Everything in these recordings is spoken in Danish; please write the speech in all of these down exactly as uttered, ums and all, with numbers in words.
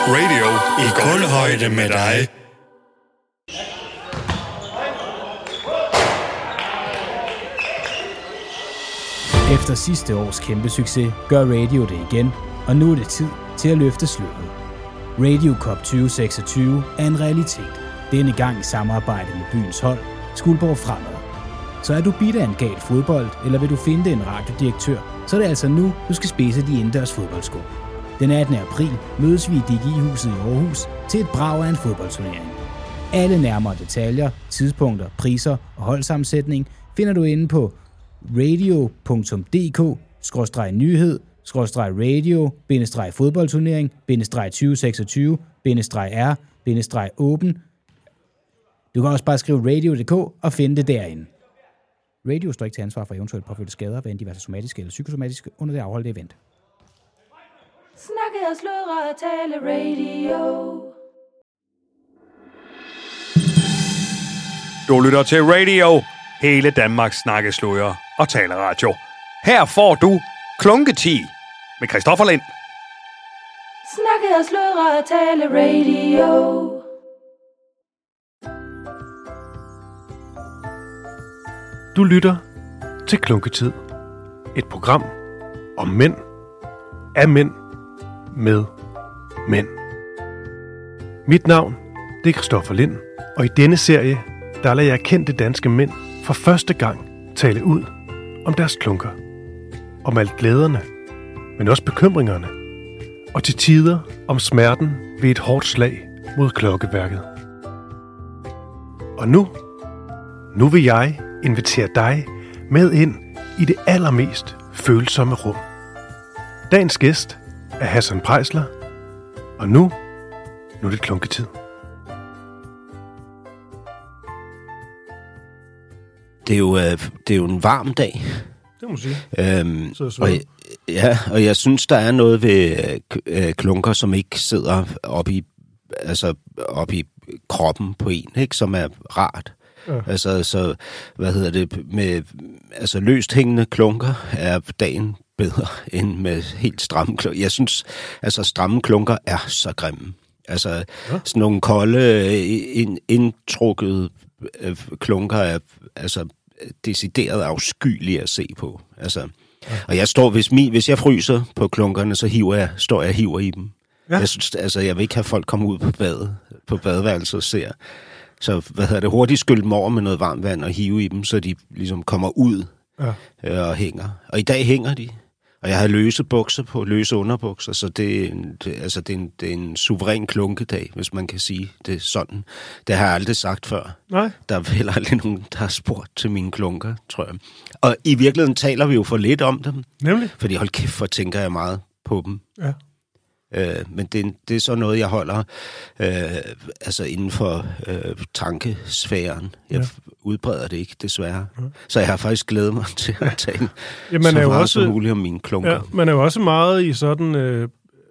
Radio i kulhøjde med dig. Efter sidste års kæmpe succes gør radio det igen, og nu er det tid til at løfte sløret. Radio Cup tyve seksogtyve er en realitet. Denne gang i samarbejde med byens hold, Skuldborg Fremad. Så er du bidt af en gal fodbold, eller vil du finde en radiodirektør, så er det altså nu, du skal spidse de indendørs fodboldsko. Den attende april mødes vi i Digi-huset i Aarhus til et brag af en fodboldturnering. Alle nærmere detaljer, tidspunkter, priser og holdsammensætning finder du inde på radio punktum d k skråstreg nyhed skråstreg radio bindestreg fodboldturnering bindestreg tyve seksogtyve bindestreg r bindestreg åben. Du kan også bare skrive radio punktum d k og finde det derinde. Radio står ikke til ansvar for eventuelt påfølgende skader, hvad end de være somatiske eller psykosomatiske under det afholdte event. Snakke og sludre og tale radio. Du lytter til radio. Hele Danmarks snakkesludre og taleradio. Her får du Klunketi med Christoffer Lind. Snakke og sludre og tale radio. Du lytter til Klunketid. Et program om mænd, af mænd, med mænd. Mit navn, det er Christoffer Lind, og i denne serie, der lader jeg kendte danske mænd for første gang tale ud om deres klunker. Om alt glæderne, men også bekymringerne, og til tider om smerten ved et hårdt slag mod klokkeværket. Og nu, nu vil jeg invitere dig med ind i det allermest følsomme rum. Dagens gæst er Hassan Preisler, og nu, nu er det klunketid. Det er jo, det er jo en varm dag. Det må sige. Øhm, så, så. Og, ja, og jeg synes, der er noget ved øh, klunker, som ikke sidder op i, altså, op i kroppen på en, ikke, som er rart. Ja. Altså, så, hvad hedder det, med altså, løst hængende klunker er dagen bedre end med helt stramme klunker. Jeg synes, altså, stramme klunker er så grimme. Altså, ja. Sådan nogle kolde, ind, indtrukkede øh, klunker er altså decideret afskyelige at se på. Altså, ja. Og jeg står, hvis, mi, hvis jeg fryser på klunkerne, så hiver jeg, står jeg og hiver i dem. Ja. Jeg synes, altså, jeg vil ikke have folk komme ud på badet, på badeværelset og ser. Så, hvad hedder det, hurtigt skylde dem over med noget varmt vand og hive i dem, så de ligesom kommer ud ja. øh, og hænger. Og i dag hænger de. Og jeg har løse bukser på, løse underbukser, så det er, en, det, altså det, er en, det er en suveræn klunkedag, hvis man kan sige det sådan. Det har jeg aldrig sagt før. Nej. Der er heller aldrig nogen, der har spurgt til mine klunker, tror jeg. Og i virkeligheden taler vi jo for lidt om dem. Nemlig? Fordi hold kæft, hvor tænker jeg meget på dem. Ja. Øh, men det, det er så noget, jeg holder øh, altså inden for øh, tankesfæren. Jeg ja. udbreder det ikke, desværre. Ja. Så jeg har faktisk glædet mig til at tale ja, så meget også, som muligt om mine klunker. Ja, man er jo også meget i sådan øh,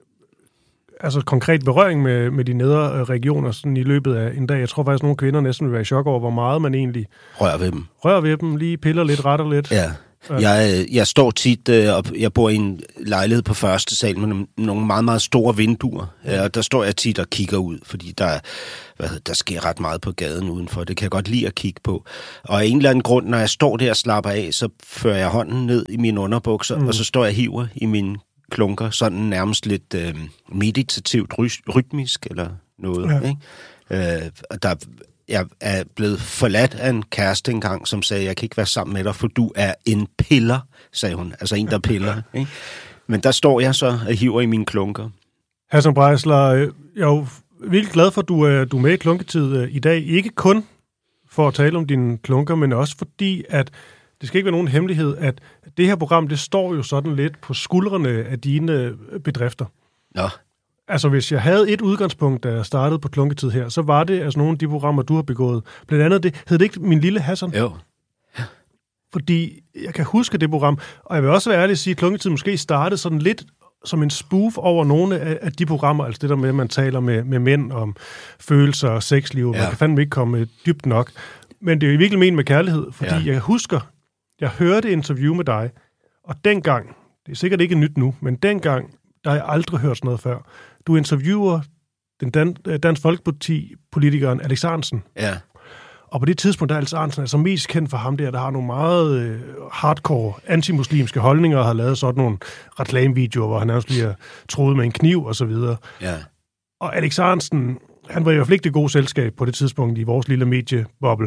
altså konkret berøring med, med de nedre regioner sådan i løbet af en dag. Jeg tror faktisk, at nogle kvinder næsten vil være i chok over, hvor meget man egentlig rører ved dem. Rører ved dem, lige piller lidt, retter lidt. Ja. Jeg, jeg står tit øh, op, jeg bor i en lejlighed på første sal med nogle meget, meget store vinduer, ja, og der står jeg tit og kigger ud, fordi der, hvad hedder, der sker ret meget på gaden udenfor. Det kan jeg godt lide at kigge på. Og af en eller anden grund, når jeg står der og slapper af, så fører jeg hånden ned i mine underbukser, mm. og så står jeg og hiver i mine klunker, sådan nærmest lidt øh, meditativt, ry- rytmisk eller noget. Ja. Ikke? Øh, og der Jeg er blevet forladt af en kæreste engang, som sagde, jeg kan ikke være sammen med dig, for du er en piller, sagde hun. Altså en, der piller. Ikke? Men der står jeg så og hiver i mine klunker. Hassan Preisler, jeg er jo virkelig glad for, at du er, du er med i Klunketid i dag. Ikke kun for at tale om dine klunker, men også fordi, at det skal ikke være nogen hemmelighed, at det her program, det står jo sådan lidt på skuldrene af dine bedrifter. Ja. Altså, hvis jeg havde et udgangspunkt, da jeg startede på Klunketid her, så var det altså nogle af de programmer, du har begået. Blandt andet det, hed det ikke Min Lille Hassan? Jo. Ja. Fordi jeg kan huske det program, og jeg vil også være ærlig at sige, at Klunketid måske startede sådan lidt som en spoof over nogle af, af de programmer, altså det der med, at man taler med, med mænd om følelser og sexliv, ja. Man kan fandme ikke komme dybt nok. Men det er jo virkelig ment med kærlighed, fordi ja. jeg husker, jeg hørte et interview med dig, og dengang, det er sikkert ikke nyt nu, men dengang, der har jeg aldrig hørt sådan noget før. Du interviewer den Dan, Dansk Folkeparti-politikeren Alex Ahrendtsen. Ja. Og på det tidspunkt, der er Alex Ahrendtsen altså mest kendt for ham der, der har nogle meget øh, hardcore antimuslimske holdninger, og har lavet sådan nogle reklamevideoer, hvor han også bliver troet med en kniv og så videre. Ja. Og Alex Ahrendtsen, han var i hvert fald ikke det gode selskab på det tidspunkt i vores lille medieboble.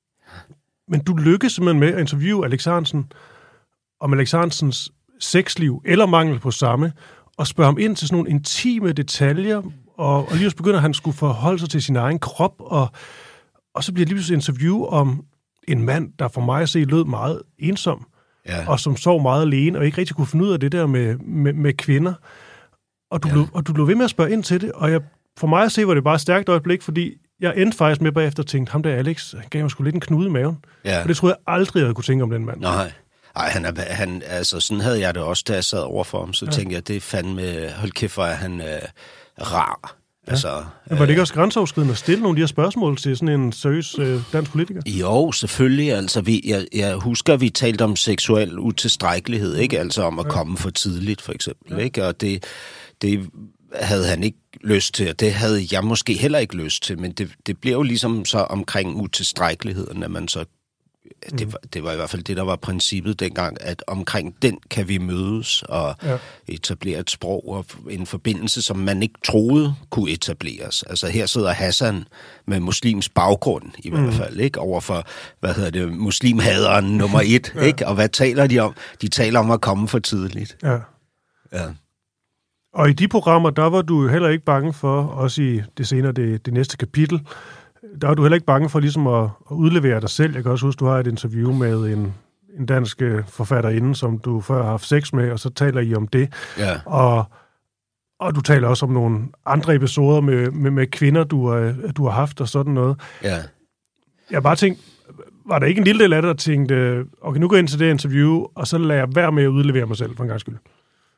Men du lykkedes simpelthen med at interviewe Alex Ahrendtsen om Alex Ahrendtsens sexliv, eller mangel på samme, og spørge ham ind til sådan nogle intime detaljer, og, og lige så begynder han skulle forholde sig til sin egen krop, og, og så bliver det lige pludselig et interview om en mand, der for mig at se lød meget ensom, ja. Og som sov meget alene, og ikke rigtig kunne finde ud af det der med, med, med kvinder. Og du, ja. blev, og du blev ved med at spørge ind til det, og jeg, for mig at se, var det bare et stærkt øjeblik, fordi jeg endte faktisk med bagefter og tænkte, ham der Alex, han gav mig sgu lidt en knude i maven. Ja. Og det troede jeg aldrig, jeg kunne tænke om den mand. Nej. Ej, han er, han, altså, sådan havde jeg det også, da jeg sad overfor ham. Så ja. tænkte jeg, det er fandme, hold kæft, hvor er han øh, rar. Ja. Altså, Men var det ikke også grænseoverskridende at stille nogle af de her spørgsmål til sådan en seriøs øh, dansk politiker? Jo, selvfølgelig. Altså, vi, jeg, jeg husker, at vi talte om seksuel utilstrækkelighed, ikke? Altså om at ja. komme for tidligt, for eksempel. Ja. Ikke? Og det, det havde han ikke lyst til, og det havde jeg måske heller ikke lyst til. Men det, det blev jo ligesom så omkring utilstrækkeligheden, at man så Det var, det var i hvert fald det, der var princippet dengang, at omkring den kan vi mødes og ja. etablere et sprog og en forbindelse, som man ikke troede kunne etableres. Altså her sidder Hassan med muslims baggrund i mm. hvert fald, ikke? Overfor, hvad hedder det, muslimhaderen nummer et, ja. ikke? Og hvad taler de om? De taler om at komme for tidligt. Ja. Ja. Og i de programmer, der var du heller ikke bange for, også i det senere, det, det næste kapitel, der er du heller ikke bange for ligesom at, at udlevere dig selv. Jeg kan også huske, du har et interview med en, en dansk forfatterinde, som du før har haft sex med, og så taler I om det. Ja. Og, og du taler også om nogle andre episoder med, med, med kvinder, du har, du har haft og sådan noget. Ja. Jeg bare tænkte, var der ikke en lille del af det, der tænkte, okay, nu går jeg ind til det interview, og så lader jeg være med at udlevere mig selv for en gang skyld?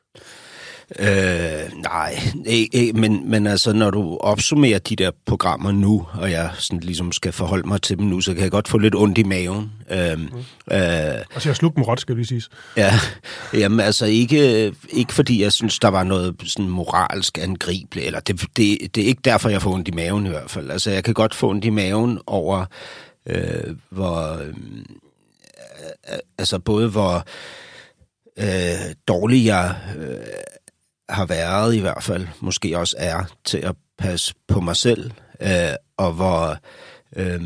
Øh, nej, ikke, men, men altså, når du opsummerer de der programmer nu, og jeg sådan ligesom skal forholde mig til dem nu, så kan jeg godt få lidt ondt i maven. Øh, mm. øh, altså, jeg slugte dem råt, skal vi sige. Ja, jamen altså ikke, ikke fordi jeg synes, der var noget sådan moralsk angribeligt, eller det, det, det er ikke derfor, jeg får ondt i maven i hvert fald. Altså, jeg kan godt få ondt i maven over, øh, hvor, øh, altså både hvor øh, dårlig jeg øh, har været i hvert fald, måske også er, til at passe på mig selv, øh, og hvor, øh,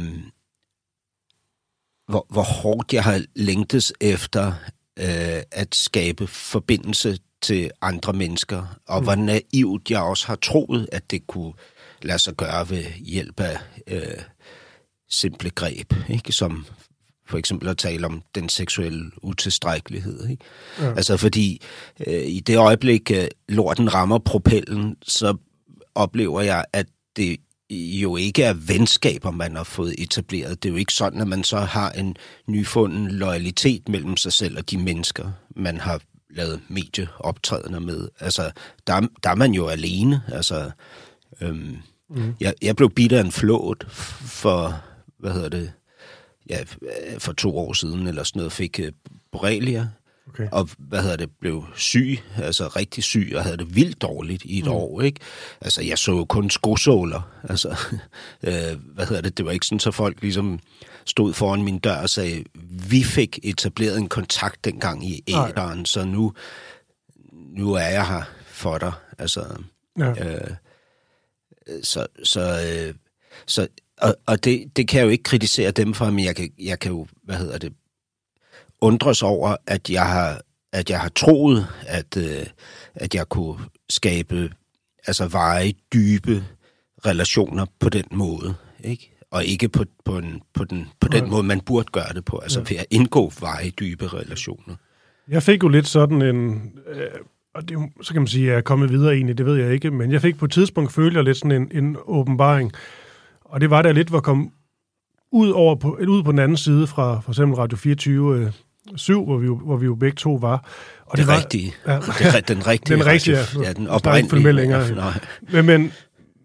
hvor, hvor hårdt jeg har længtes efter øh, at skabe forbindelse til andre mennesker, og mm. hvor naivt jeg også har troet, at det kunne lade sig gøre ved hjælp af øh, simple greb, ikke? Som for eksempel at tale om den seksuelle utilstrækkelighed. Ikke? Ja. Altså fordi øh, i det øjeblik, øh, lorten rammer propellen, så oplever jeg, at det jo ikke er venskaber, man har fået etableret. Det er jo ikke sådan, at man så har en nyfunden loyalitet mellem sig selv og de mennesker, man har lavet medieoptrædener med. Altså, der, der er man jo alene. Altså, øhm, mm. jeg, jeg blev bidt af en flåt for, hvad hedder det, ja, for to år siden, eller sådan noget, fik uh, borrelia, okay. og hvad hedder det, blev syg, altså rigtig syg, og havde det vildt dårligt i et mm. år, ikke? Altså, jeg så kun skosåler, altså, øh, hvad hedder det, det var ikke sådan, så folk ligesom stod foran min dør og sagde, vi fik etableret en kontakt dengang i æderen, så nu, nu er jeg her for dig, altså, ja. øh, så, så, øh, så Og, og det, det kan jeg jo ikke kritisere dem for, men jeg kan, jeg kan jo, hvad hedder det, undres over, at jeg har, at jeg har troet, at, øh, at jeg kunne skabe altså varige, dybe relationer på den måde, ikke? Og ikke på, på, en, på, den, på den ja. måde, man burde gøre det på, altså ja. ved at indgå varige, dybe relationer. Jeg fik jo lidt sådan en, øh, og det, så kan man sige, at jeg er kommet videre egentlig, det ved jeg ikke, men jeg fik på et tidspunkt, følte jeg lidt sådan en, en åbenbaring. Og det var der lidt, hvor jeg kom ud, over på, ud på den anden side fra for eksempel Radio fireogtyve syv, hvor vi, hvor vi jo begge to var. Og det, det var rigtige. Ja, det, den rigtige. Den rigtige, ja. Ja, den oprindelige. Længere. Men, men,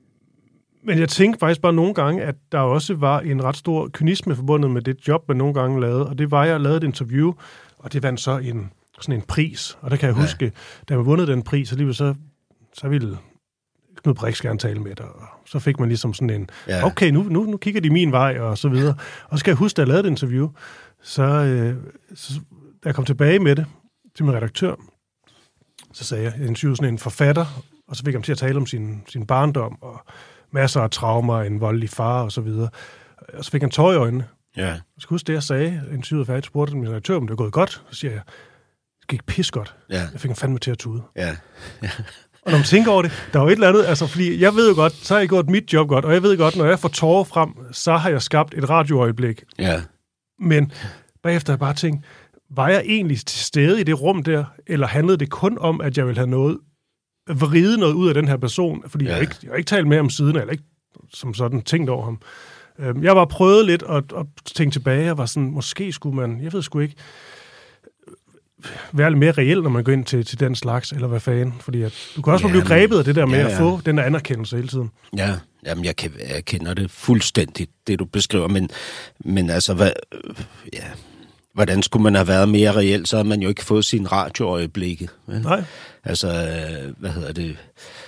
men jeg tænkte faktisk bare nogle gange, at der også var en ret stor kynisme forbundet med det job, man nogle gange lavede. Og det var, jeg lavede et interview, og det vandt så en, sådan en pris. Og der kan jeg huske, ja. da man vundet den pris, så lige så, så ville Knud Brix gerne tale med dig. Og så fik man ligesom sådan en, ja. okay, nu, nu, nu kigger de min vej, og så videre. Og så skal jeg huske, da jeg lavede et interview, så, øh, så da jeg kom tilbage med det til min redaktør, så sagde jeg, jeg interviewede sådan en forfatter, og så fik jeg ham til at tale om sin, sin barndom, og masser af traumer, en voldelig far, og så videre. Og så fik han tår i øjnene. Ja. Jeg skal huske det, jeg sagde, interviewet færdigt, spurgte min redaktør, om det var gået godt. Så siger jeg, det gik pis godt. Ja. Jeg fik en fandme til at tude. Ja. Ja. Og når man tænker over det, der er jo et eller andet, altså fordi jeg ved jo godt, så har jeg gjort mit job godt, og jeg ved godt, når jeg får tårer frem, så har jeg skabt et radioøjeblik. Ja. Men bagefter har jeg bare tænkt, var jeg egentlig til stede i det rum der, eller handlede det kun om, at jeg ville have noget, vride noget ud af den her person? Fordi ja. jeg, har ikke, jeg har ikke talt med ham siden, eller ikke som sådan tænkt over ham. Jeg var prøvet lidt og, og tænkte tilbage, og var sådan, måske skulle man, jeg ved sgu ikke, være lidt mere reelt, når man går ind til, til den slags, eller hvad fanden. Fordi at, du kan også ja, blive grebet af det der med ja, ja. at få den der anerkendelse hele tiden. Ja, jamen jeg, kan, jeg kender det fuldstændigt, det du beskriver, men, men altså, hvad, ja, hvordan skulle man have været mere reelt, så havde man jo ikke fået sin radioøjeblikke. Vel? Nej. Altså, hvad hedder det?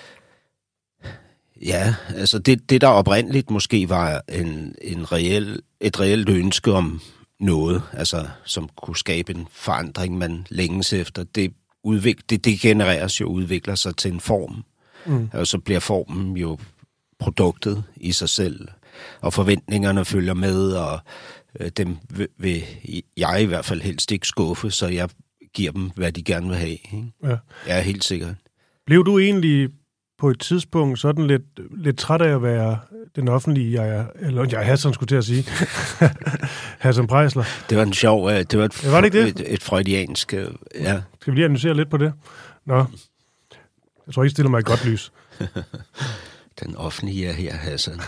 Ja, altså det, det der oprindeligt måske var en, en reel, et reelt ønske om noget, altså som kunne skabe en forandring, man længes efter, det, udvik- det, det genereres jo, udvikler sig til en form, mm. og så bliver formen jo produktet i sig selv, og forventningerne følger med, og øh, dem vil, vil jeg i hvert fald helst ikke skuffe, så jeg giver dem, hvad de gerne vil have. Ikke? Ja. Jeg er helt sikker. Blev du egentlig på et tidspunkt sådan lidt, lidt træt af at være den offentlige, jeg er, eller jeg Hassan skulle til at sige, Hassan Preisler? Det var en sjov, det var et, ja, var det ikke det? et, et freudiansk, ja. Skal vi lige analysere lidt på det? Nå, jeg tror ikke, stiller mig et godt lys. Den offentlige er her, Hassan.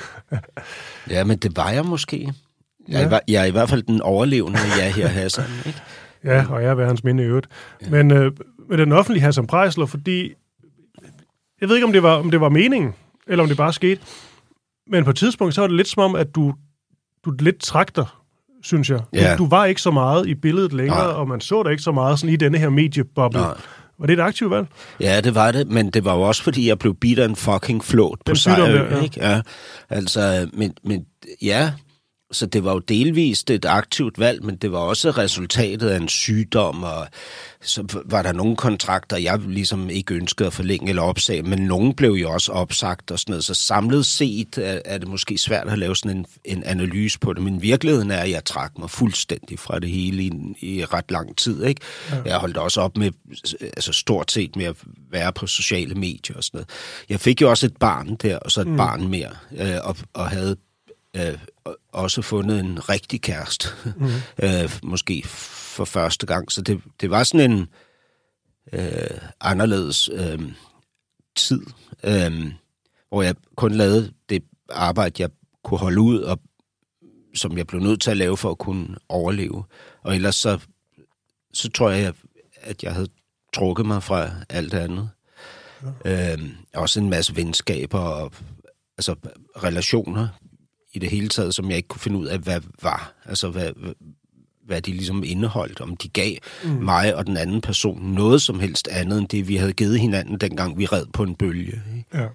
Ja, men det var jeg måske. Jeg, ja. jeg er i hvert fald den overlevende, jeg er her, Hassan. Ikke? Ja, og jeg er ved hans minde i øvrigt. Ja. Men øh, med den offentlige Hassan Preisler, fordi jeg ved ikke, om det, var, om det var meningen, eller om det bare skete, men på et tidspunkt, så var det lidt som om, at du, du lidt trak dig, synes jeg. Ja. Du, du var ikke så meget i billedet længere, Nej. Og man så dig ikke så meget sådan i denne her medieboble. Nej. Var det et aktivt valg? Ja, det var det, men det var jo også, fordi jeg blev bidt af en fucking flåt på Sejrø, ja. Ikke? Ja, altså, men, men ja, så det var jo delvist et aktivt valg, men det var også resultatet af en sygdom, og så var der nogle kontrakter, jeg ligesom ikke ønskede at forlænge eller opsage, men nogle blev jo også opsagt og sådan noget, så samlet set er, er det måske svært at lave sådan en, en analyse på det, men virkeligheden er, at jeg trak mig fuldstændig fra det hele i, i ret lang tid, ikke? Ja. Jeg holdt også op med, altså stort set med at være på sociale medier og sådan noget. Jeg fik jo også et barn der, og så et mm. barn mere, øh, og, og havde Øh, også fundet en rigtig kæreste, mm. øh, måske for første gang. Så det, det var sådan en øh, anderledes øh, tid, øh, hvor jeg kun lavede det arbejde, jeg kunne holde ud, og som jeg blev nødt til at lave for at kunne overleve. Og ellers så, så tror jeg, at jeg havde trukket mig fra alt andet. Ja. Øh, også en masse venskaber og altså relationer i det hele taget, som jeg ikke kunne finde ud af, hvad var. Altså, hvad, hvad de ligesom indeholdt. Om de gav mm. mig og den anden person noget som helst andet, end det, vi havde givet hinanden, dengang vi red på en bølge. Ja.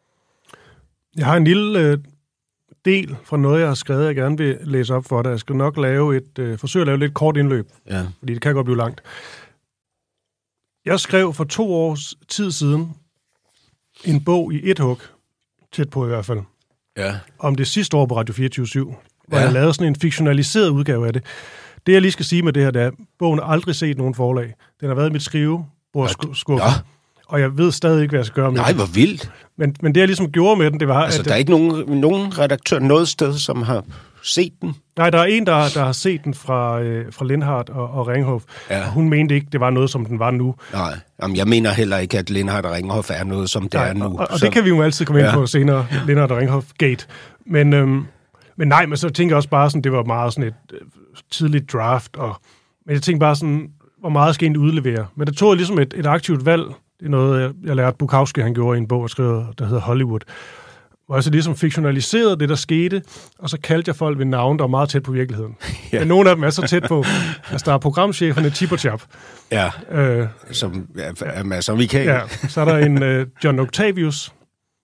Jeg har en lille øh, del fra noget, jeg har skrevet, jeg gerne vil læse op for dig. Jeg skal nok lave et, øh, forsøge at lave lidt kort indløb, ja. Fordi det kan godt blive langt. Jeg skrev for to års tid siden en bog i et hug, tæt på i hvert fald, ja. Om det sidste år på Radio fireogtyve syv, hvor ja. Jeg lavede sådan en fiktionaliseret udgave af det. Det, jeg lige skal sige med det her, det er, bogen har aldrig set nogen forlag. Den har været i mit skrivebordskuffe. Ja. Og jeg ved stadig ikke, hvad jeg skal gøre med Nej, den. hvor vildt. Men, men det, jeg ligesom gjorde med den, det var... Altså, at der er ikke nogen, nogen redaktør noget sted, som har set den? Nej, der er en, der, der har set den fra, øh, fra Lindhardt og, og Ringhof. Ja. Og hun mente ikke, det var noget, som den var nu. Nej, jamen, jeg mener heller ikke, at Lindhardt og Ringhof er noget, som det Nej, er nu. Og, og det kan vi jo altid komme ind ja. På senere, Lindhardt og Ringhof-gate. Men, øhm, men nej, men så tænker jeg også bare sådan, det var meget sådan et øh, tidligt draft. Og, men jeg tænkte bare sådan, hvor meget skal egentlig udlevere? Men det tog ligesom et, et aktivt valg. Det er noget, jeg, jeg lærte Bukowski, han gjorde i en bog, der hedder Hollywood. Hvor jeg så ligesom fiktionaliserede det, der skete, og så kaldte jeg folk ved navn, der var meget tæt på virkeligheden. Ja. Men nogle af dem er så tæt på, altså der er programcheferne Chip og Chap. Ja, øh, som er masser af Michael. Ja, så er der en uh, John Octavius,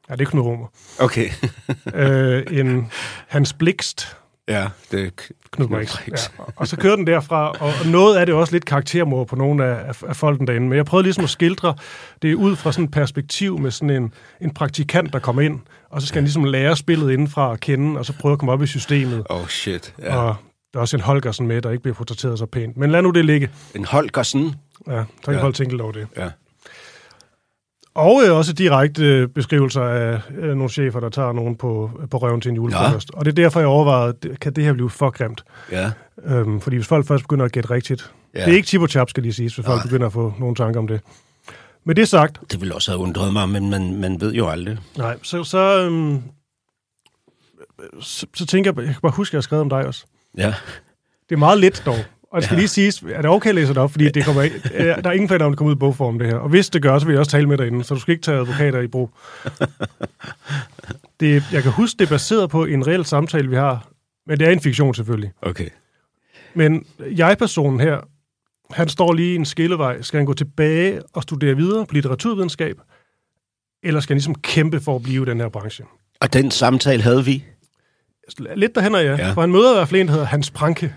Ja, det er Knud Romer. Okay. øh, en Hans Blikst. Ja, det er Knud Brix. Ja. Og så kører den derfra, og noget af det er også lidt karaktermord på nogle af, af folkene derinde. Men jeg prøvede ligesom at skildre det ud fra sådan et perspektiv med sådan en, en praktikant, der kommer ind, og så skal han ligesom lære spillet indenfra at kende, og så prøve at komme op i systemet. Oh shit, ja. Og der er også en Holgersen med, der ikke bliver portrætteret så pænt. Men lad nu det ligge. En Holgersen? Ja, så kan jeg holde tænkeligt over det. Ja. Og øh, også direkte øh, beskrivelser af øh, nogle chefer, der tager nogen på, på røven til en julefrokost. Ja. Og det er derfor, jeg overvejede, kan det her blive for grimt? Ja. Øhm, fordi hvis folk først begynder at gætte rigtigt. Ja. Det er ikke chip og chap, skal lige sige, hvis folk begynder at få nogle tanker om det. Med det sagt... Det vil også have undret mig, men man, man ved jo aldrig. Nej, så, så, øhm, så, så tænker jeg... Jeg kan bare huske, at jeg har skrevet om dig også. Ja. Det er meget let dog. Og jeg skal ja. lige sige, er det okay at læse det op? Fordi det kommer ikke, der er ingen fælder, om det kommer ud i bogform, det her. Og hvis det gør, så vil jeg også tale med dig inden, så du skal ikke tage advokater i brug. Det, jeg kan huske, det er baseret på en reel samtale, vi har. Men det er en fiktion selvfølgelig. Okay. Men jeg-personen her, han står lige i en skillevej. Skal han gå tilbage og studere videre på litteraturvidenskab? Eller skal han ligesom kæmpe for at blive i den her branche? Og den samtale havde vi? Lidt derhen er jeg. Ja. For han møder i hvert fald en, der hedder Hans Pranke.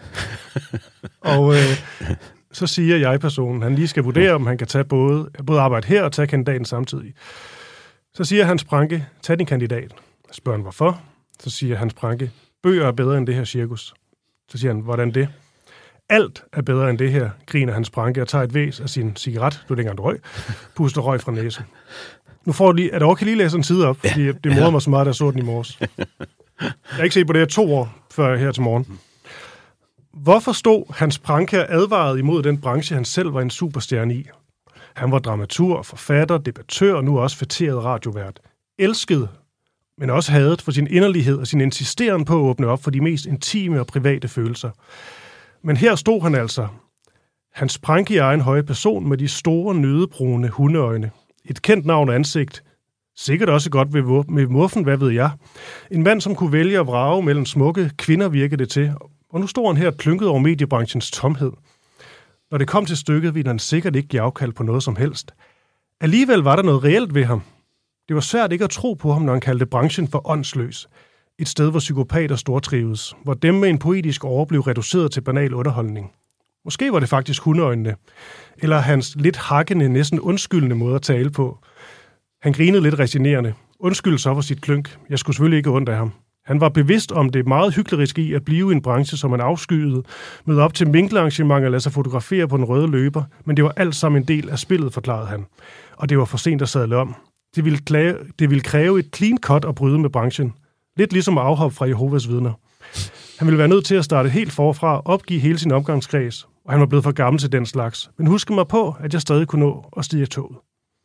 Og øh, så siger jeg-personen, han lige skal vurdere, om han kan tage både, både arbejde her og tage kandidaten samtidig. Så siger Hans Pranke, tag din kandidat. Jeg spørger han, hvorfor? Så siger Hans Pranke, bøger er bedre end det her cirkus. Så siger han, hvordan det? Alt er bedre end det her, griner Hans Pranke og tager et væs af sin cigaret, du dengang du røg, puster røg fra næsen. Nu får du lige, er det okay lige læse en side op, fordi det morede mig så meget, da jeg så den i morges. Jeg har ikke set på det her to år før her til morgen. Hvorfor stod Hans Pranke advaret imod den branche, han selv var en superstjerne i? Han var dramaturg, forfatter, debattør og nu også fætteret radiovært. Elsket, men også hadet for sin inderlighed og sin insisteren på at åbne op for de mest intime og private følelser. Men her stod han altså. Hans Pranke i egen høje person med de store, nødebrune hundeøjne. Et kendt navn og ansigt. Sikkert også godt ved, med muffen, hvad ved jeg. En mand, som kunne vælge at vrage mellem smukke kvinder, virkede det til. Og nu står han her klynket over mediebranchens tomhed. Når det kom til stykket, ville han sikkert ikke give afkald på noget som helst. Alligevel var der noget reelt ved ham. Det var svært ikke at tro på ham, når han kaldte branchen for åndsløs. Et sted, hvor psykopater stortrives. Hvor dem med en poetisk åre blev reduceret til banal underholdning. Måske var det faktisk hundeøjnene. Eller hans lidt hakkende, næsten undskyldende måde at tale på. Han grinede lidt resignerende. Undskyld så for sit klynk. Jeg skulle selvfølgelig ikke ondt af ham. Han var bevidst om det meget hykleriske i at blive i en branche, som han afskyede, møde op til minkelarrangementer og lade sig fotografere på den røde løber, men det var alt sammen en del af spillet, forklarede han. Og det var for sent at sadle om. Det ville, klage, det ville kræve et clean cut at bryde med branchen. Lidt ligesom at afhoppe fra Jehovas vidner. Han ville være nødt til at starte helt forfra og opgive hele sin omgangskreds, og han var blevet for gammel til den slags. Men husk mig på, at jeg stadig kunne nå at stige toget.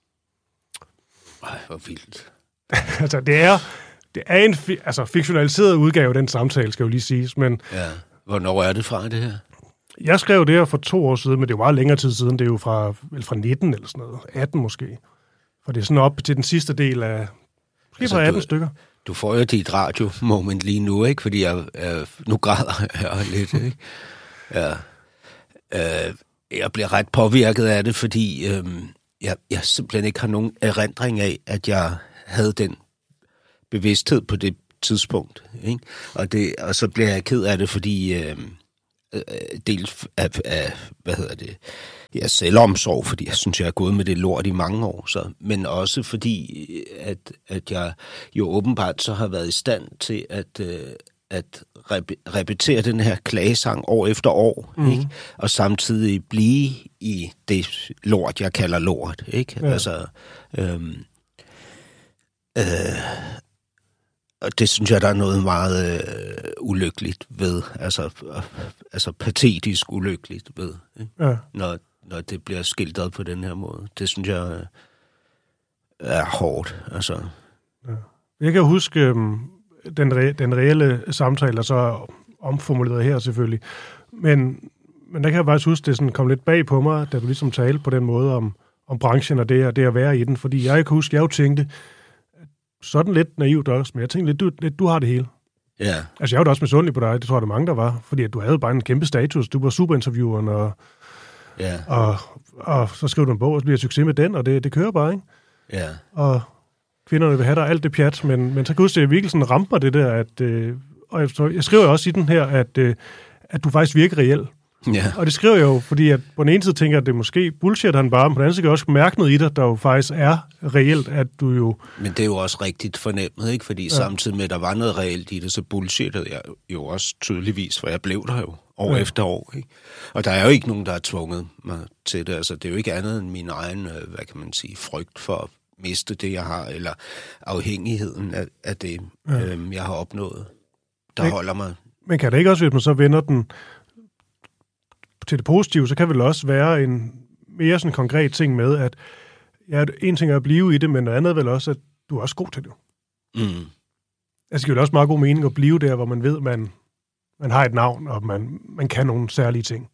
Ej, hvor vildt. altså, det er, det er en fi- altså, fiktionaliseret udgave af den samtale, skal jo lige siges, men... Ja. Hvornår er det fra, det her? Jeg skrev det her for to år siden, men det er jo meget længere tid siden. Det er jo fra, vel fra nitten eller sådan noget. atten måske. For det er sådan op til den sidste del af... Måske altså, fra atten du, stykker. Du får jo dit radio-moment lige nu, ikke? Fordi jeg, jeg nu græder jeg lidt, ikke? Ja. Øh, jeg bliver ret påvirket af det, fordi... Øh, Jeg, jeg simpelthen ikke har nogen erindring af, at jeg havde den bevidsthed på det tidspunkt. Ikke? Og, det, og så bliver jeg ked af det, fordi øh, øh, dels af, af, hvad hedder det, ja, selvomsorg, fordi jeg synes, jeg har gået med det lort i mange år, så, men også fordi, at, at jeg jo åbenbart så har været i stand til at... Øh, at rep- repetere den her klagesang år efter år, mm-hmm. ikke? Og samtidig blive i det lort, jeg kalder lort, ikke? Ja. Altså, øhm, øh, og det synes jeg, der er noget meget øh, ulykkeligt ved, altså, øh, altså patetisk ulykkeligt ved, ikke? Ja. Når, når det bliver skildret på den her måde. Det synes jeg øh, er hårdt, altså. Ja. Jeg kan huske... Øhm Den, re- den reelle samtale er så omformuleret her selvfølgelig. Men, men der kan jeg faktisk huske, det sådan kom lidt bag på mig, da du ligesom talte på den måde om, om branchen og det, og det at være i den. Fordi jeg kan huske, jeg jo tænkte, sådan lidt naivt også, men jeg tænkte lidt, du, lidt, du har det hele. Ja. Yeah. Altså jeg var da også misundelig på dig, det tror jeg, der mange, der var. Fordi at du havde bare en kæmpe status. Du var superintervieweren, og, yeah. og, og så skrev du en bog, og så bliver jeg succes med den, og det, det kører bare, ikke? Ja. Yeah. Og kvinderne vil have dig, alt det pjat, men, men så kan jeg virkelig sådan rampe mig det der, at, øh, og jeg, jeg skriver også i den her, at, øh, at du faktisk virker reelt. Ja. Og det skriver jeg jo, fordi at på den ene side tænker jeg, at det er måske bullshit, han bare, men på den anden side kan jeg også mærke noget i dig, der jo faktisk er reelt, at du jo... Men det er jo også rigtigt fornemmet, ikke? Fordi ja. samtidig med, at der var noget reelt i det, så bullshittede jeg jo også tydeligvis, for jeg blev der jo år ja. efter år, ikke? Og der er jo ikke nogen, der har tvunget mig til det. Altså, det er jo ikke andet end min egen, hvad kan man sige, frygt for at miste det, jeg har, eller afhængigheden af, af det, ja. øhm, jeg har opnået, der men, holder mig... Men kan det ikke også, hvis man så vender den til det positive, så kan vel også være en mere sådan konkret ting med, at ja, en ting er at blive i det, men noget andet er vel også, at du er også god til det. Mm. Altså, det giver jo også meget god mening at blive der, hvor man ved, man, man har et navn, og man, man kan nogle særlige ting.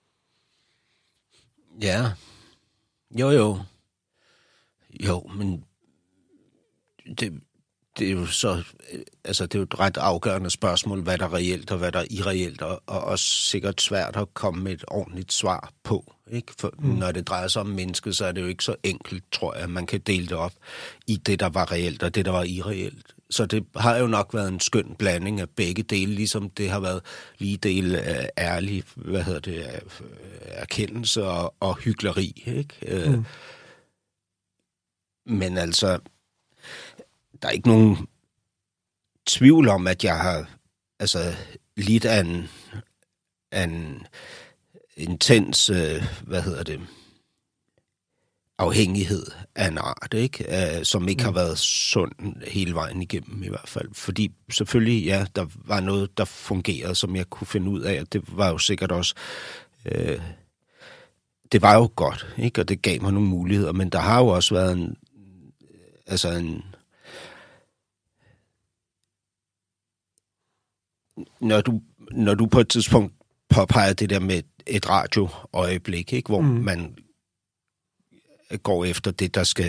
Ja. Jo, jo. Jo, men det, det er jo så, altså det er jo et ret afgørende spørgsmål, hvad der er reelt og hvad der er irreelt, og, og også sikkert svært at komme med et ordentligt svar på, ikke? For mm. når det drejer sig om mennesket, så er det jo ikke så enkelt, tror jeg, at man kan dele det op i det, der var reelt og det, der var irreelt. Så det har jo nok været en skøn blanding af begge dele, ligesom det har været lige del af ærlig, hvad hedder det, erkendelse og, og hykleri, ikke? Mm. Men altså, der er ikke nogen tvivl om, at jeg har altså lidt af en, af en intens, øh, hvad hedder det, afhængighed af en art, ikke? Uh, som ikke mm. har været sund hele vejen igennem i hvert fald. Fordi selvfølgelig, ja, der var noget, der fungerede, som jeg kunne finde ud af, og det var jo sikkert også... Øh, det var jo godt, ikke? Og det gav mig nogle muligheder, men der har jo også været en... Altså en... Når du, når du på et tidspunkt påpeger det der med et radioøjeblik, ikke? Hvor mm. man går efter det, der skal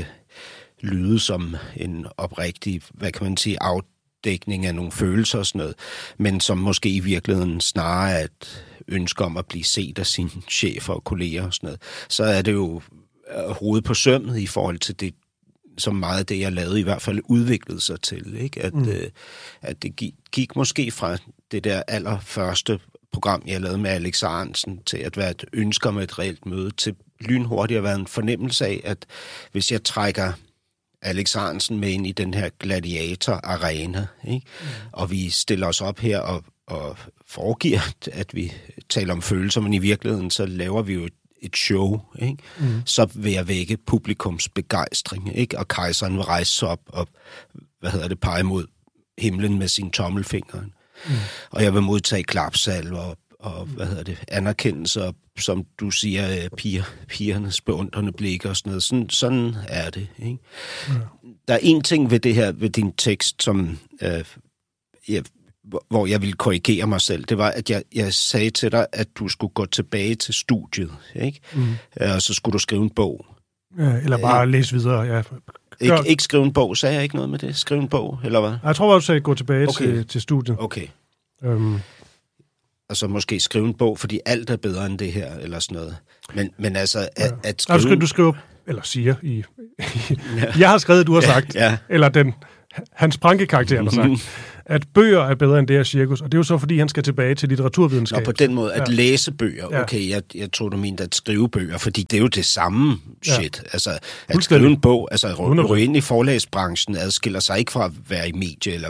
lyde som en oprigtig, hvad kan man sige, afdækning af nogle følelser og sådan noget, men som måske i virkeligheden snarere er et ønske om at blive set af sine chefer og kolleger og sådan noget, så er det jo hovedet på sømmet i forhold til det, som meget af det, jeg lavede, i hvert fald udviklede sig til, ikke? At, mm. øh, at det gik, gik måske fra det der allerførste program, jeg lavede med Alex Arensen, til at være et ønske om et reelt møde, til lynhurtigt at være en fornemmelse af, at hvis jeg trækker Alex Arensen med ind i den her gladiator-arena, ikke? Mm. og vi stiller os op her og, og foregiver, at vi taler om følelser, men i virkeligheden så laver vi jo et et show, ikke? Mm. Så vil jeg vække publikums begejstring, ikke? Og kejseren vil rejse sig op og, hvad hedder det, pege mod himlen med sin tommelfinger. Mm. Og jeg vil modtage klapsalver og, og hvad hedder det, anerkendelse, og, som du siger, piger, pigernes beundrende blik og sådan noget. Sådan, sådan er det, ikke? Mm. Der er en ting ved det her, ved din tekst, som øh, jeg hvor jeg ville korrigere mig selv, det var, at jeg, jeg sagde til dig, at du skulle gå tilbage til studiet, ikke? Mm. Og så skulle du skrive en bog. Ja, eller bare øh, læse videre, ja. Ikke, ikke skrive en bog, sagde jeg ikke noget med det? Skrive en bog, eller hvad? Jeg tror bare, du sagde, gå tilbage okay. til, til studiet. Okay. Um. Altså måske skrive en bog, fordi alt er bedre end det her, eller sådan noget. Men, men altså, at, ja. at skrive... Altså, du skriver, eller siger, i, ja. jeg har skrevet, du har sagt, ja. Ja. eller den, Hans Pranke-karakter har sagt, at bøger er bedre end det her cirkus, og det er jo så, fordi han skal tilbage til litteraturvidenskab. Nå, på den måde, at ja. læse bøger. Okay, jeg, jeg tror, du mente at skrive bøger, fordi det er jo det samme shit. Ja. Altså, at skrive en bog, altså ryge ind i forlagsbranchen, adskiller sig ikke fra at være i medie, eller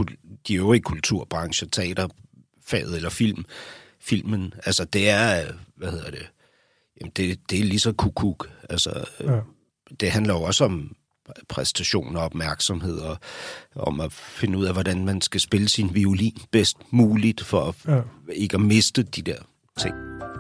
de øvrige kulturbrancher, teater, faget eller film. Filmen, altså det er, hvad hedder det, jamen det, det er lige så kukuk. Altså, ja. Det handler jo også om præstation og opmærksomhed, og om at finde ud af, hvordan man skal spille sin violin bedst muligt, for at, ja. ikke at miste de der ting.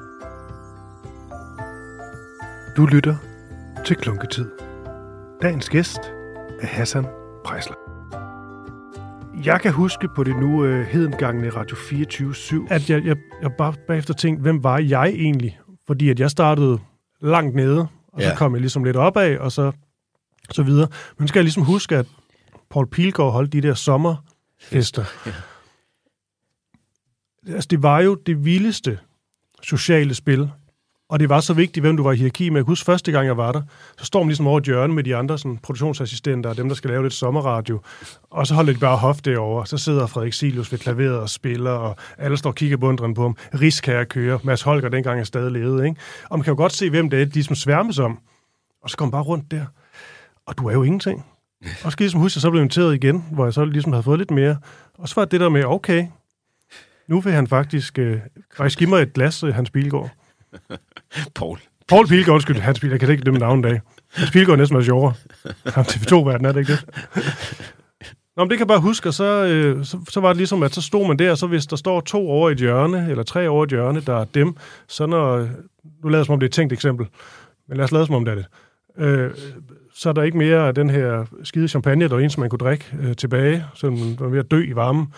Du lytter til Klunketid. Dagens gæst er Hassan Preisler. Jeg kan huske på det nu uh, hedengangne Radio fireogtyve syv, at jeg, jeg, jeg bare bagefter tænkte, hvem var jeg egentlig? Fordi at jeg startede langt nede, og ja. så kom jeg ligesom lidt opad, og så så videre. Men skal jeg ligesom huske, at Poul Pilgaard holdt de der sommerfester. Ja. Altså, det var jo det vildeste sociale spil Og det var så vigtigt, hvem du var i hierarki med. Jeg kan huske, første gang jeg var der, så står man ligesom over et hjørne med de andre sådan, produktionsassistenter og dem, der skal lave lidt sommerradio. Og så holder de bare hof derovre. Så sidder Frederik Silius ved klaveret og spiller, og alle står og kigger bundren på ham. Riskær kører. Mads Holger dengang er stadig levet, ikke? Og man kan jo godt se, hvem det er, de ligesom sværmes om. Og så kommer bare rundt der. Og du er jo ingenting. Og så skal jeg ligesom huske, at jeg så blev inviteret igen, hvor jeg så ligesom havde fået lidt mere. Og så var det der med, okay, nu vil han faktisk, øh, faktisk give mig et glas, øh, Hans Pilgaard. Paul. Paul Pilgaard, undskyld, Hans Pilgaard, jeg kan ikke glemme navnet af. Hans Pilgaard er næsten meget sjovere. Ham T V to-verden, er det ikke det? Nå, men det kan jeg bare huske, og så, øh, så, så var det ligesom, at så stod man der, og så hvis der står to over i et hjørne, eller tre over i et hjørne, der er dem, så når, nu lader jeg som om det er et tænkt eksempel, men lad os lade som om det er det, øh, så er der ikke mere af den her skide champagne, der er en, som man kunne drikke øh, tilbage, så man var ved at dø i varmen.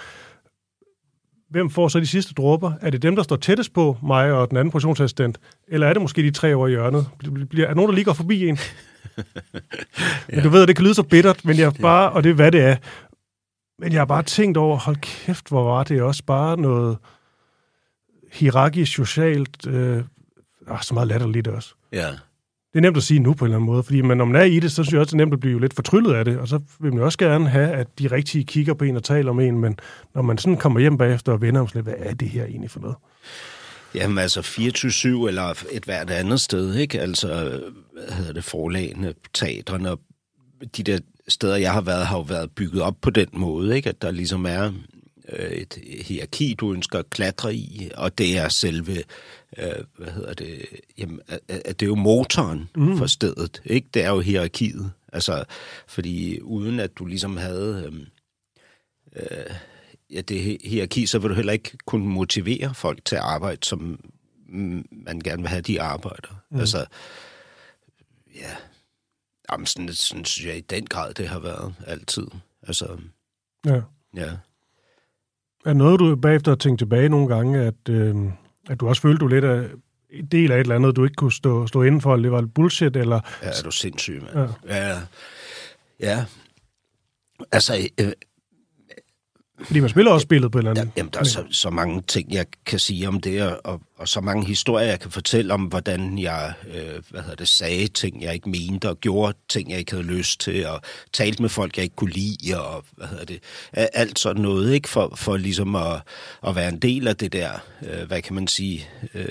Hvem får så de sidste dråber? Er det dem, der står tættest på mig og den anden produktionsassistent? Eller er det måske de tre over i hjørnet? Er der nogen, der lige går forbi en? Ja. Men du ved, det kan lyde så bittert, men jeg bare, og det er, hvad det er. Men jeg har bare tænkt over, hold kæft, hvor var det også bare noget hierarkisk, socialt, øh, ah, så meget latterligt også. Ja. Det er nemt at sige nu på en eller anden måde, fordi man, når man er i det, så synes jeg også, det er nemt at blive lidt fortryllet af det, og så vil man også gerne have, at de rigtige kigger på en og taler om en, men når man sådan kommer hjem bagefter og vender om sådan lidt, hvad er det her egentlig for noget? Jamen altså fireogtyve syv eller et hvert andet sted, ikke? Altså, hvad hedder det, forlagene, teatrene, de der steder, jeg har været, har jo været bygget op på den måde, ikke? At der ligesom er et hierarki, du ønsker at klatre i, og det er selve, øh, hvad hedder det, jamen, at det er jo motoren mm. for stedet, ikke? Det er jo hierarkiet, altså, fordi uden at du ligesom havde øh, øh, ja, det hierarki, så vil du heller ikke kunne motivere folk til at arbejde, som man gerne vil have, de arbejder. Mm. Altså, ja, jamen, sådan, sådan synes jeg i den grad, det har været altid. Altså, ja. Ja. Er noget, du bagefter har tænkt tilbage nogle gange, at, øh, at du også følte, du lidt af en del af et eller andet, du ikke kunne stå, stå inden for, det var bullshit, eller... Ja, er du sindssyg, mand. Ja. Ja. Ja. Altså... Øh, Fordi man spiller også spillet på et eller andet. Ja, jamen, der er så, så mange ting, jeg kan sige om det, og, og så mange historier, jeg kan fortælle om, hvordan jeg øh, hvad hedder det, sagde ting, jeg ikke mente, og gjorde ting, jeg ikke havde lyst til, og talte med folk, jeg ikke kunne lide, og hvad hedder det, alt sådan noget, ikke, for, for ligesom at, at være en del af det der, øh, hvad kan man sige,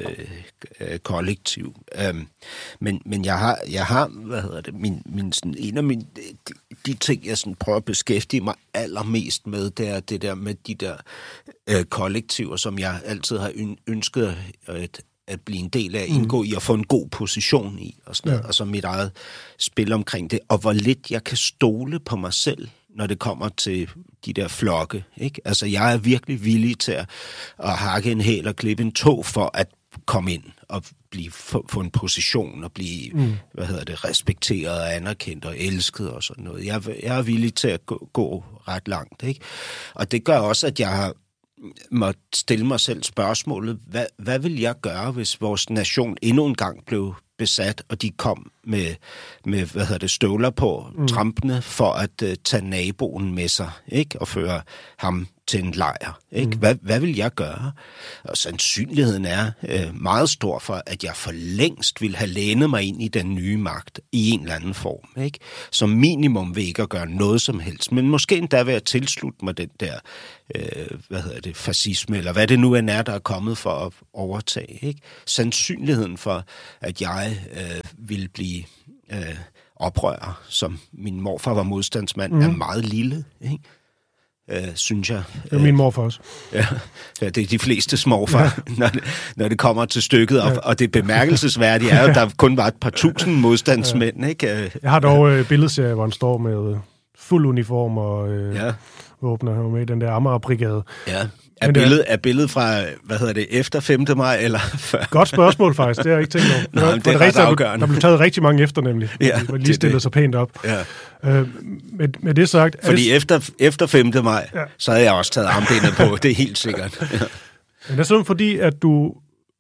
øh, kollektiv. Um, men, men jeg har, jeg har, hvad hedder det, min, min, sådan, en af mine, de, de ting, jeg sådan prøver at beskæftige mig allermest med, det er det der med de der øh, kollektiver, som jeg altid har ønsket at, at blive en del af, at indgå mm. i og få en god position i, og sådan noget, ja. Og så mit eget spil omkring det, og hvor lidt jeg kan stole på mig selv, når det kommer til de der flokke, ikke? Altså, jeg er virkelig villig til at, at hakke en hæl og klippe en tog for at komme ind og blive, få, få en position og blive, mm. hvad hedder det, respekteret og anerkendt og elsket og sådan noget. Jeg, jeg er villig til at gå, gå ret langt, ikke? Og det gør også, at jeg har måtte stille mig selv spørgsmålet, hvad, hvad vil jeg gøre, hvis vores nation endnu en gang blev besat, og de kom med, med hvad hedder det, støvler på, mm. trampene, for at uh, tage naboen med sig, ikke? Og føre ham til en lejr, ikke? Mm. Hvad, hvad vil jeg gøre? Og sandsynligheden er uh, meget stor for, at jeg for længst vil have lænet mig ind i den nye magt i en eller anden form, ikke? Som minimum vil ikke at gøre noget som helst, men måske endda vil jeg tilslutte mig den der, uh, hvad hedder det, fascisme, eller hvad det nu end er, der er kommet for at overtage, ikke? Sandsynligheden for, at jeg uh, vil blive uh, oprører, som min morfar var modstandsmand, mm. er meget lille, ikke? Uh, synes jeg. Det er min morfar også. Ja, ja, det er de fleste småfar, ja. når, det, når det kommer til stykket, og, ja. og det bemærkelsesværdige er jo, at der kun var et par tusind modstandsmænd, ja. Ikke? Jeg har dog øh, billedserie, hvor han står med fuld uniform og øh, ja. åbner med den der Amager-brigade. Ja. Er billedet, er billedet fra, hvad hedder det, efter femte maj, eller før? Godt spørgsmål, faktisk. Det har jeg ikke tænkt over. Nej, det er ret afgørende. Der blev taget rigtig mange efter, nemlig. Ja, hvor de lige stillede sig pænt op. Ja. Øh, med, med det sagt... Fordi er, efter, efter femte maj, ja. så havde jeg også taget armbindet på, det er helt sikkert. Ja. Men det er sådan, fordi, at du...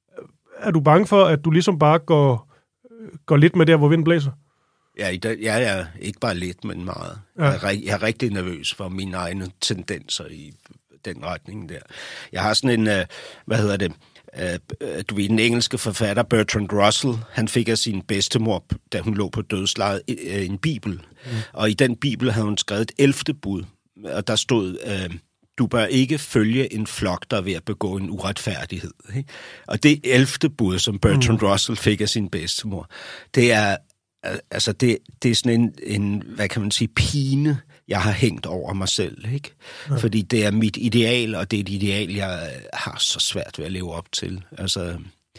Er du bange for, at du ligesom bare går, går lidt med der, hvor vinden blæser? Ja, ja, ja, ikke bare lidt, men meget. Ja. Jeg, er, jeg er rigtig nervøs for mine egne tendenser i den retning der. Jeg har sådan en, hvad hedder det, øh, du ved, den engelske forfatter Bertrand Russell, han fik af sin bedstemor, da hun lå på dødslejet, en bibel. Mm. Og i den bibel havde hun skrevet et ellevte bud, og der stod, øh, du bør ikke følge en flok, der er ved at begå en uretfærdighed. Ikke? Og det ellevte bud, som Bertrand mm. Russell fik af sin bedstemor, det er, altså det, det er sådan en, en, hvad kan man sige, pine, jeg har hængt over mig selv, ikke? Ja. Fordi det er mit ideal, og det er et ideal, jeg har så svært ved at leve op til. Altså,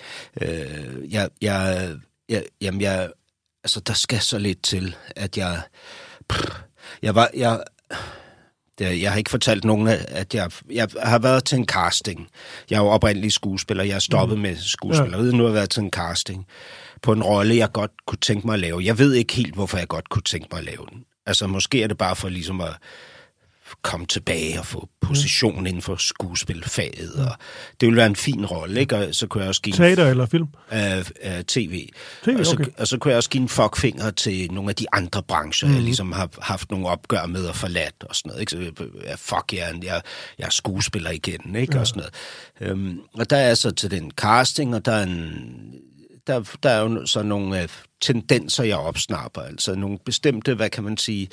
øh, jeg, jeg, jeg, jamen jeg, altså, der skal så lidt til, at jeg, pff, jeg var, jeg, det, jeg har ikke fortalt nogen, at jeg, jeg har været til en casting. Jeg er jo oprindelig skuespiller, jeg er stoppet mm. med skuespiller, ja. Nu har jeg været til en casting på en rolle, jeg godt kunne tænke mig at lave. Jeg ved ikke helt, hvorfor jeg godt kunne tænke mig at lave den. Altså, måske er det bare for ligesom at komme tilbage og få position mm. inden for skuespilfaget. Mm. Og det ville være en fin rolle, ikke? Og så kunne jeg også give... Teater eller film? Uh, uh, T V. T V, og, så, okay. og så kunne jeg også give en fuckfinger til nogle af de andre brancher, mm. jeg ligesom har haft nogle opgør med og forladt og sådan noget, ikke? Så uh, fuck jer, yeah, jeg, jeg er skuespiller igen, ikke? Ja. Og sådan noget. Um, og der er så til den casting, og der er en... Der, der er jo så nogle øh, tendenser, jeg opsnapper, altså nogle bestemte, hvad kan man sige,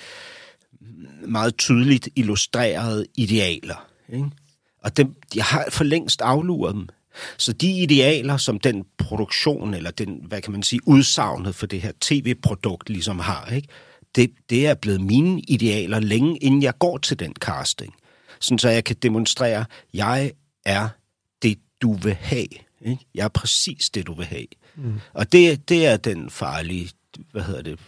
meget tydeligt illustrerede idealer. Ikke? Og dem, jeg har for længst afluret dem. Så de idealer, som den produktion, eller den, hvad kan man sige, udsagnet for det her tv-produkt ligesom har, ikke? Det, det er blevet mine idealer længe, inden jeg går til den casting. Sådan så jeg kan demonstrere, jeg er det, du vil have. Ikke? Jeg er præcis det, du vil have. Mm. Og det, det er den farlige, hvad hedder det,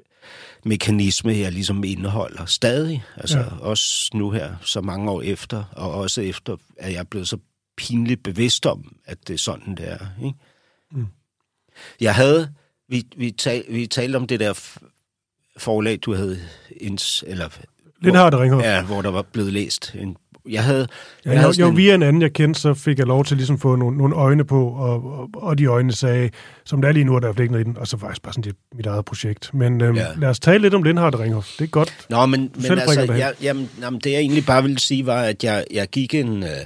mekanisme, jeg ligesom indeholder stadig. Altså ja. Også nu her, så mange år efter, og også efter, at jeg er blevet så pinligt bevidst om, at det er sådan, det er. Ikke? Mm. Jeg havde, vi, vi, tal, vi talte om det der forlag, du havde, ins, eller... Lindhardt og Ringhof. Ja, hvor der var blevet læst en Jeg havde... Ja, jeg havde jo, jo, via en anden, jeg kendte, så fik jeg lov til ligesom at få nogle, nogle øjne på, og, og, og de øjne sagde, som det er lige nu, er der ikke noget i den, og så faktisk bare sådan, det er mit eget projekt. Men øhm, ja. lad os tale lidt om Lindhardt og Ringhof. Det er godt. Nå, men, men altså, det, jeg, jamen, jamen, det jeg egentlig bare ville sige, var, at jeg, jeg gik en, øh,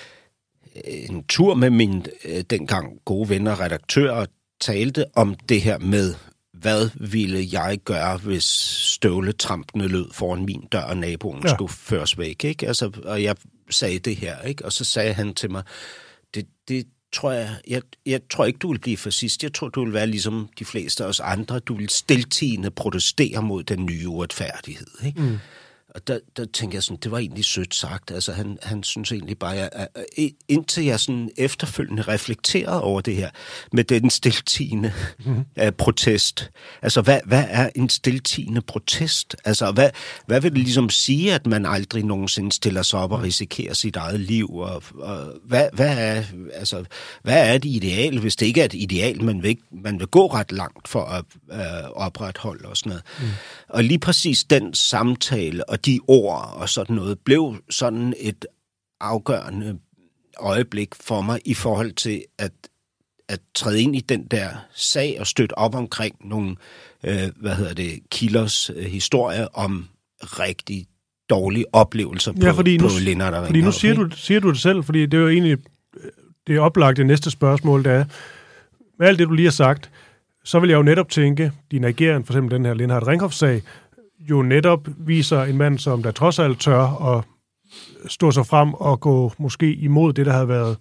en tur med min øh, dengang gode venner, redaktør, og talte om det her med, hvad ville jeg gøre, hvis støvletrampene lød foran min dør, og naboen ja. skulle føres væk, ikke? Altså, og jeg sagde det her, ikke? Og så sagde han til mig, det, det tror jeg, jeg, jeg tror ikke, du vil blive fascist. Jeg tror, du vil være ligesom de fleste af os andre. Du vil stiltiende protestere mod den nye uretfærdighed, ikke? Mm. Og der, der tænker jeg sådan, det var egentlig sødt sagt. Altså, han, han synes egentlig bare, at, at, at indtil jeg sådan efterfølgende reflekterede over det her, med den stiltiende mm-hmm. uh, protest. Altså, hvad, hvad er en stiltiende protest? Altså, hvad, hvad vil det ligesom sige, at man aldrig nogensinde stiller sig op og risikerer sit eget liv? Og, og hvad, hvad, er, altså, hvad er det ideal, hvis det ikke er et ideal, man vil, man vil gå ret langt for at uh, opretholde og sådan noget? Mm. Og lige præcis den samtale og de ord og sådan noget, blev sådan et afgørende øjeblik for mig i forhold til at, at træde ind i den der sag og støtte op omkring nogle, øh, hvad hedder det, kilders øh, historie om rigtig dårlige oplevelser på, ja, fordi på nu, Lindhardt og Ringhof. Fordi nu siger du, siger du det selv, fordi det er jo egentlig det er oplagt det næste spørgsmål, der er, med alt det, du lige har sagt, så vil jeg jo netop tænke, din ageren, for eksempel den her Lindhardt Ringhof-sag, jo netop viser en mand, som der trods alt tør at stå sig frem og gå måske imod det, der havde været,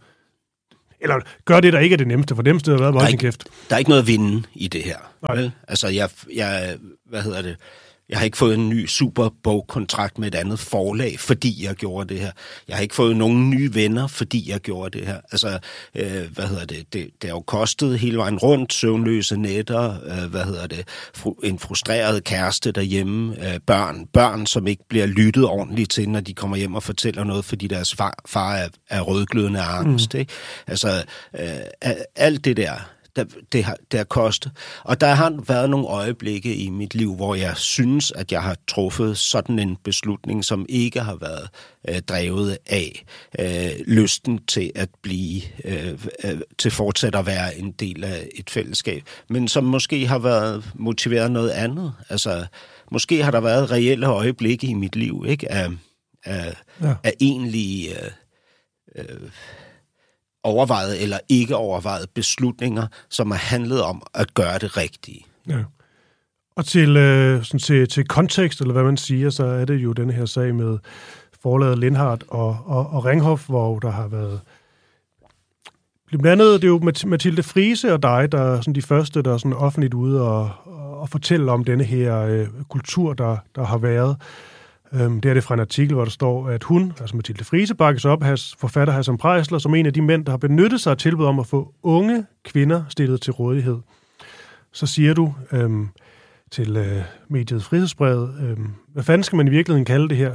eller gør det, der ikke er det nemmeste, for nemmeste har været meget kæft. Der er ikke noget at vinde i det her. Vel? Altså, jeg, jeg, hvad hedder det, jeg har ikke fået en ny superbogkontrakt med et andet forlag, fordi jeg gjorde det her. Jeg har ikke fået nogen nye venner, fordi jeg gjorde det her. Altså, øh, hvad hedder det? det? Det har jo kostet hele vejen rundt, søvnløse nætter, øh, hvad hedder det? Fru, en frustreret kæreste derhjemme, øh, børn, børn, som ikke bliver lyttet ordentligt til, når de kommer hjem og fortæller noget, fordi deres far, far er, er rødglødende af angst. Mm. Ikke? Altså, øh, alt det der. Det har, det har kostet. Og der har været nogle øjeblikke i mit liv, hvor jeg synes, at jeg har truffet sådan en beslutning, som ikke har været øh, drevet af øh, lysten til at blive, øh, øh, til fortsat at være en del af et fællesskab, men som måske har været motiveret af noget andet. Altså, måske har der været reelle øjeblikke i mit liv, ikke? Af, af, ja. af egentlige... Øh, øh, overvejet eller ikke overvejet beslutninger, som har handlet om at gøre det rigtige. Ja. Og til, øh, sådan til, til kontekst, eller hvad man siger, så er det jo den her sag med forlaget Lindhardt og, og, og Ringhof, hvor der har været blandt andet, det er jo Mathilde Friise og dig, der er sådan de første, der er sådan offentligt ude og, og fortælle om denne her øh, kultur, der, der har været. Øhm, det er det fra en artikel, hvor der står, at hun, altså Mathilde Friise, bakkes op af forfatter Hassan Preisler, som en af de mænd, der har benyttet sig af tilbud om at få unge kvinder stillet til rådighed. Så siger du øhm, til øh, mediet Frihedsbrevet, øhm, hvad fanden skal man i virkeligheden kalde det her?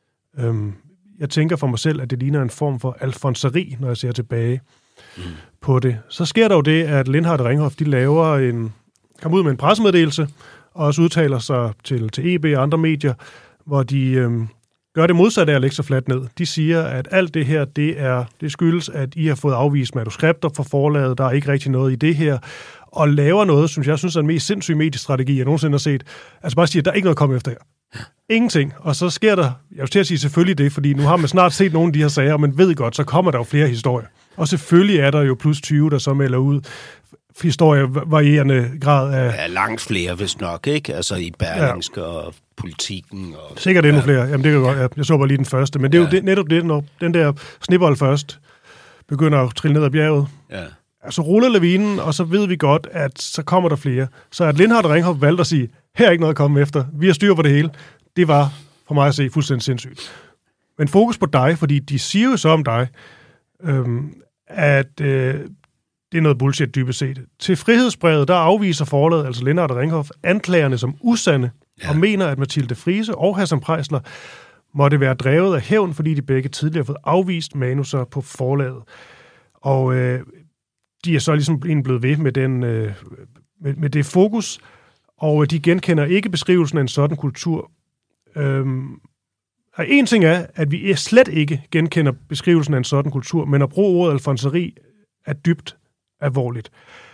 Øhm, jeg tænker for mig selv, at det ligner en form for alfonseri, når jeg ser tilbage mm. på det. Så sker der jo det, at Lindhardt og Ringhof, de laver en, kommer ud med en pressemeddelelse, og også udtaler sig til, til E B og andre medier, hvor de øhm, gør det modsatte af at lægge sig fladt ned. De siger, at alt det her, det er det skyldes, at I har fået afvist manuskripter fra forlaget, der er ikke rigtig noget i det her, og laver noget, som jeg synes er den mest sindssyge mediestrategi, jeg nogensinde har set. Altså bare siger, at der er ikke noget at komme efter her. Ingenting. Og så sker der, jeg vil til at sige selvfølgelig det, fordi nu har man snart set nogle af de her sager, og man ved godt, så kommer der jo flere historier. Og selvfølgelig er der jo plus tyve, der så melder ud historier varierende grad af... Ja, langt flere, hvis nok, ikke? Altså i Berlingske ja. og Politikken og... Sikkert endnu ja. flere. Jamen det kan godt, ja. Jeg så bare lige den første. Men det er ja. jo det, netop det, når den der snibbold først begynder at trille ned ad bjerget. Ja. Altså ruller lavinen, og så ved vi godt, at så kommer der flere. Så at Lindhardt og Ringhof valgte at sige, her er ikke noget at komme efter. Vi har styr på det hele. Det var, for mig at se, fuldstændig sindssygt. Men fokus på dig, fordi de siger jo så om dig, øhm, at øh, det er noget bullshit dybest set. Til Frihedsbrevet, der afviser forlaget, altså Lindhardt og Ringhof, anklagerne som usande, ja. og mener, at Mathilde Friise og Hassan Preisler måtte være drevet af hævn, fordi de begge tidligere har fået afvist manuser på forlaget. Og øh, de er så ligesom blevet ved med, den, øh, med, med det fokus, og de genkender ikke beskrivelsen af en sådan kultur. Øhm, og en ting er, at vi slet ikke genkender beskrivelsen af en sådan kultur, men at bruge ordet alfonseri er dybt alvorligt.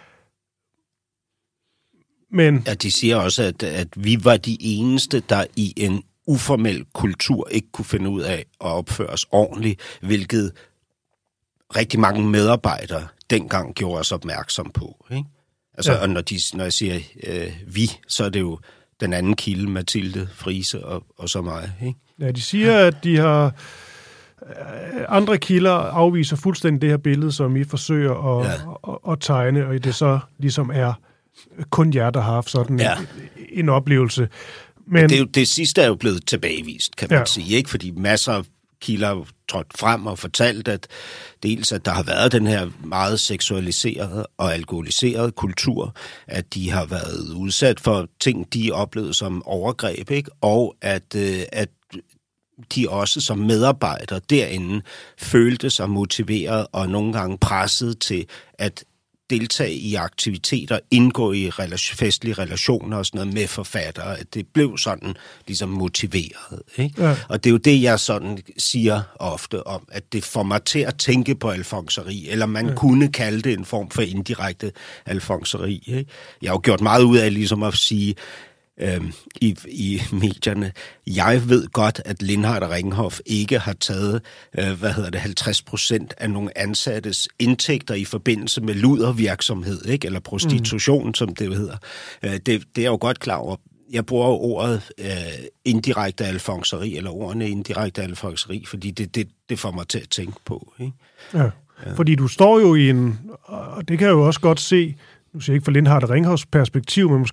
Men... Ja, de siger også, at, at vi var de eneste, der i en uformel kultur ikke kunne finde ud af at opføre os ordentligt, hvilket rigtig mange medarbejdere dengang gjorde os opmærksom på, ikke? Altså, ja. og når, de, når jeg siger øh, vi, så er det jo den anden kilde, Mathilde Friise og, og så mig, ikke? Ja, de siger, at de har... Øh, andre kilder afviser fuldstændig det her billede, som I forsøger at, ja. at, at tegne, og det så ligesom er kun jer, der har haft sådan ja. en, en oplevelse. Men det, er jo, det sidste er jo blevet tilbagevist, kan man ja. sige, ikke? Fordi masser af kilder har trådt frem og fortalt, at dels at der har været den her meget seksualiserede og alkoholiserede kultur, at de har været udsat for ting, de oplevede som overgreb, ikke? Og at, øh, at de også som medarbejdere derinde følte sig motiveret og nogle gange presset til at deltage i aktiviteter, indgå i relation, festlige relationer og sådan noget med forfattere. At det blev sådan ligesom motiveret. Ikke? Ja. Og det er jo det, jeg sådan siger ofte om, at det får mig til at tænke på alfonseri, eller man ja. kunne kalde det en form for indirekte alfonseri. Ikke? Jeg har jo gjort meget ud af ligesom at sige, Øhm, i, i medierne. Jeg ved godt, at Lindhardt og Ringhof ikke har taget, øh, hvad hedder det, halvtreds procent af nogle ansattes indtægter i forbindelse med ludervirksomhed, ikke? Eller prostitution, mm. som det hedder. Øh, det, det er jeg jo godt klar over. Jeg bruger jo ordet øh, indirekte alfonseri, eller ordene indirekte alfonseri, fordi det, det, det får mig til at tænke på. Ikke? Ja. Ja, fordi du står jo i en, og det kan jeg jo også godt se, nu siger jeg ikke fra Lindhardt og Ringhofs perspektiv, men